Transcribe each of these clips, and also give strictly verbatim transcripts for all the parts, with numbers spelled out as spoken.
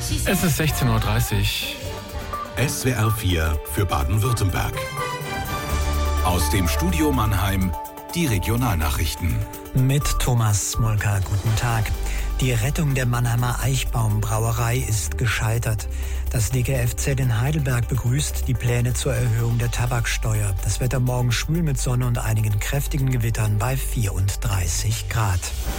Es ist sechzehn Uhr dreißig. S W R vier für Baden-Württemberg. Aus dem Studio Mannheim die Regionalnachrichten. Mit Thomas Smolka, guten Tag. Die Rettung der Mannheimer Eichbaum-Brauerei ist gescheitert. Das D K F Z in Heidelberg begrüßt die Pläne zur Erhöhung der Tabaksteuer. Das Wetter morgen schwül mit Sonne und einigen kräftigen Gewittern bei vierunddreißig Grad.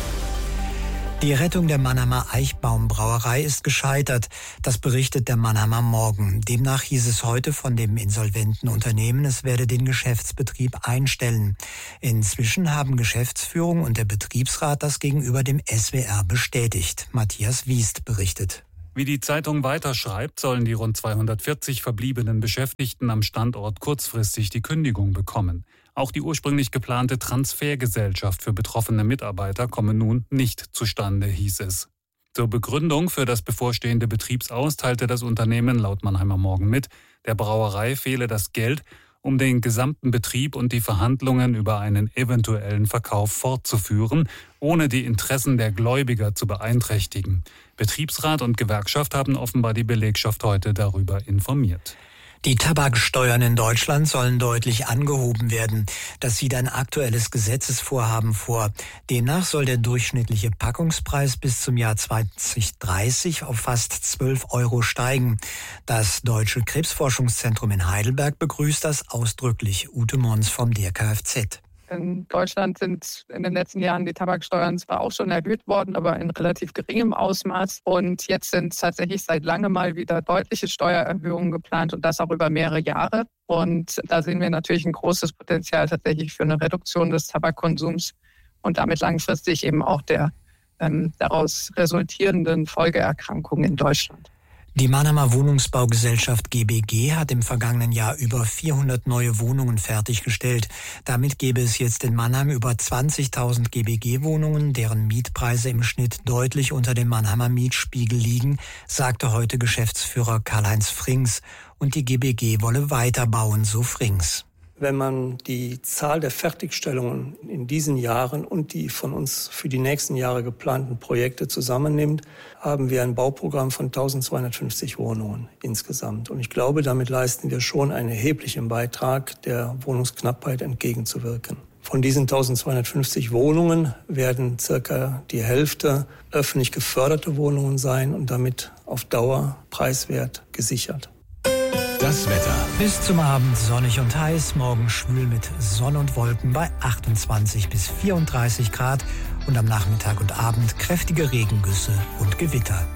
Die Rettung der Mannheimer Eichbaum-Brauerei ist gescheitert. Das berichtet der Mannheimer Morgen. Demnach hieß es heute von dem insolventen Unternehmen, es werde den Geschäftsbetrieb einstellen. Inzwischen haben Geschäftsführung und der Betriebsrat das gegenüber dem S W R bestätigt. Matthias Wiest berichtet. Wie die Zeitung weiterschreibt, sollen die rund zweihundertvierzig verbliebenen Beschäftigten am Standort kurzfristig die Kündigung bekommen. Auch die ursprünglich geplante Transfergesellschaft für betroffene Mitarbeiter komme nun nicht zustande, hieß es. Zur Begründung für das bevorstehende Betriebsaus teilte das Unternehmen laut Mannheimer Morgen mit, der Brauerei fehle das Geld, um den gesamten Betrieb und die Verhandlungen über einen eventuellen Verkauf fortzuführen, ohne die Interessen der Gläubiger zu beeinträchtigen. Betriebsrat und Gewerkschaft haben offenbar die Belegschaft heute darüber informiert. Die Tabaksteuern in Deutschland sollen deutlich angehoben werden. Das sieht ein aktuelles Gesetzesvorhaben vor. Demnach soll der durchschnittliche Packungspreis bis zum Jahr zwanzig dreißig auf fast zwölf Euro steigen. Das Deutsche Krebsforschungszentrum in Heidelberg begrüßt das ausdrücklich. Ute Mons vom D K F Z. In Deutschland sind in den letzten Jahren die Tabaksteuern zwar auch schon erhöht worden, aber in relativ geringem Ausmaß. Und jetzt sind tatsächlich seit langem mal wieder deutliche Steuererhöhungen geplant und das auch über mehrere Jahre. Und da sehen wir natürlich ein großes Potenzial tatsächlich für eine Reduktion des Tabakkonsums und damit langfristig eben auch der ähm, daraus resultierenden Folgeerkrankungen in Deutschland. Die Mannheimer Wohnungsbaugesellschaft G B G hat im vergangenen Jahr über vierhundert neue Wohnungen fertiggestellt. Damit gäbe es jetzt in Mannheim über zwanzigtausend G B G-Wohnungen, deren Mietpreise im Schnitt deutlich unter dem Mannheimer Mietspiegel liegen, sagte heute Geschäftsführer Karl-Heinz Frings. Und die G B G wolle weiterbauen, so Frings. Wenn man die Zahl der Fertigstellungen in diesen Jahren und die von uns für die nächsten Jahre geplanten Projekte zusammennimmt, haben wir ein Bauprogramm von eintausendzweihundertfünfzig Wohnungen insgesamt. Und ich glaube, damit leisten wir schon einen erheblichen Beitrag, der Wohnungsknappheit entgegenzuwirken. Von diesen eintausendzweihundertfünfzig Wohnungen werden circa die Hälfte öffentlich geförderte Wohnungen sein und damit auf Dauer preiswert gesichert. Das Wetter. Bis zum Abend sonnig und heiß, morgen schwül mit Sonne und Wolken bei achtundzwanzig bis vierunddreißig Grad und am Nachmittag und Abend kräftige Regengüsse und Gewitter.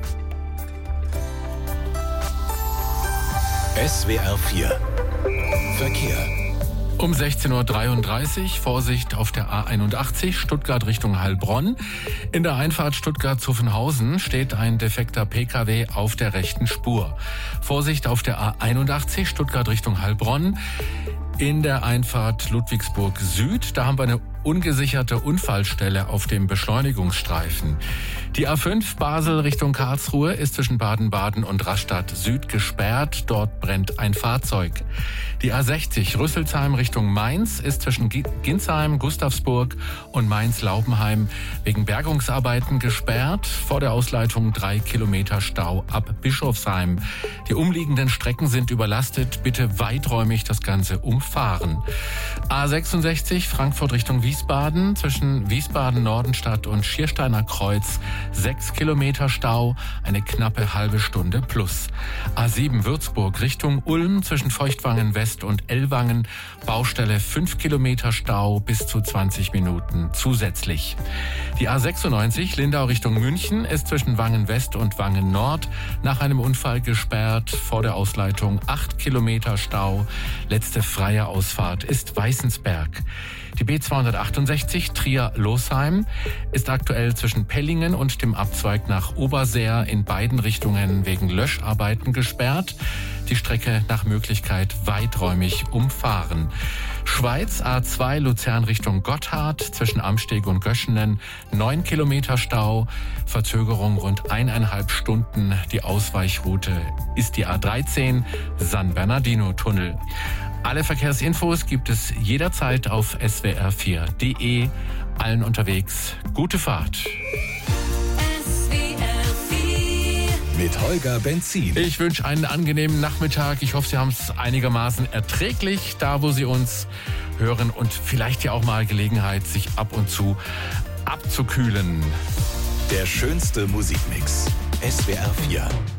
S W R vier Verkehr. Um sechzehn Uhr dreiunddreißig, Vorsicht auf der A einundachtzig, Stuttgart Richtung Heilbronn. In der Einfahrt Stuttgart-Zuffenhausen steht ein defekter P K W auf der rechten Spur. Vorsicht auf der A einundachtzig, Stuttgart Richtung Heilbronn. In der Einfahrt Ludwigsburg Süd, da haben wir eine ungesicherte Unfallstelle auf dem Beschleunigungsstreifen. Die A fünf Basel Richtung Karlsruhe ist zwischen Baden-Baden und Rastatt Süd gesperrt. Dort brennt ein Fahrzeug. Die A sechzig Rüsselsheim Richtung Mainz ist zwischen Ginsheim, Gustavsburg und Mainz-Laubenheim wegen Bergungsarbeiten gesperrt. Vor der Ausleitung drei Kilometer Stau ab Bischofsheim. Die umliegenden Strecken sind überlastet. Bitte weiträumig das Ganze umfahren. A sechsundsechzig Frankfurt Richtung Wiesbaden zwischen Wiesbaden-Nordenstadt und Schiersteiner Kreuz sechs Kilometer Stau, eine knappe halbe Stunde plus. A sieben Würzburg Richtung Ulm zwischen Feuchtwangen West und Ellwangen, Baustelle fünf Kilometer Stau bis zu zwanzig Minuten zusätzlich. Die A sechsundneunzig Lindau Richtung München ist zwischen Wangen West und Wangen Nord nach einem Unfall gesperrt, vor der Ausleitung acht Kilometer Stau. Letzte freie Ausfahrt ist Weißensberg. Die B zweihundertachtundsechzig Trier-Losheim ist aktuell zwischen Pellingen und dem Abzweig nach Oberseer in beiden Richtungen wegen Löscharbeiten gesperrt. Die Strecke nach Möglichkeit weiträumig umfahren. Schweiz A zwei Luzern Richtung Gotthard zwischen Amsteg und Göschenen neun Kilometer Stau, Verzögerung rund eineinhalb Stunden. Die Ausweichroute ist die A dreizehn San Bernardino Tunnel. Alle Verkehrsinfos gibt es jederzeit auf S W R vier punkt de. Allen unterwegs gute Fahrt. Mit mit Holger Benzin. Ich wünsche einen angenehmen Nachmittag. Ich hoffe, Sie haben es einigermaßen erträglich, da wo Sie uns hören und vielleicht ja auch mal Gelegenheit, sich ab und zu abzukühlen. Der schönste Musikmix. S W R vier.